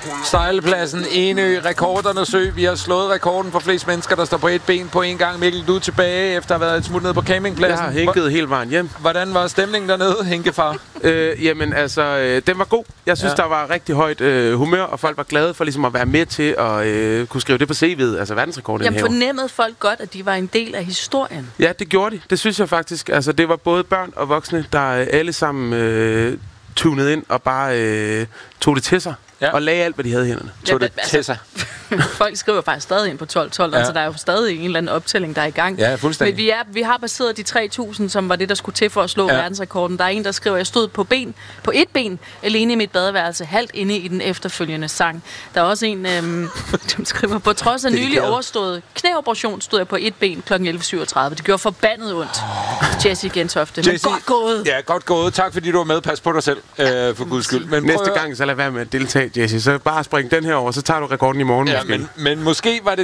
Sejlpladsen, Enø, rekordernes sø. Vi har slået rekorden for flest mennesker, der står på et ben på en gang. Mikkel, du er tilbage efter at have været et smut ned på campingpladsen. Jeg har hænket hele vejen hjem. Hvordan var stemningen dernede, Henkefar? Jamen altså, den var god. Jeg synes, der var rigtig højt humør, og folk var glade for ligesom at være med til at kunne skrive det på CV'et, altså verdensrekorden. Jamen fornemmede folk godt, at de var en del af historien? Ja, det gjorde de. Det synes jeg faktisk. Altså, det var både børn og voksne, der alle sammen tunede ind og bare tog det til sig. Ja. Og lagde alt, hvad de havde i hænderne. Tog det til sig. Folk skriver faktisk stadig ind på 1212, altså der er jo stadig en eller anden optælling, der er i gang. Ja, fuldstændig. Men vi har baseret de 3.000, som var det, der skulle til for at slå verdensrekorden. Der er en, der skriver, jeg stod på et ben, alene i mit badeværelse, halvt inde i den efterfølgende sang. Der er også en, som skriver, på trods af nylig overstået knæoperation, stod jeg på et ben kl. 11.37. Det gjorde forbandet ondt. Jessie Gentofte. Men godt gået. Ja, godt gået. Tak fordi du var med. Pas på dig selv, for guds skyld. Men næste gang, så lad være med at deltage, Jessie. Så bare spring den her over, så tager du rekorden i morgen. Ja, men måske var det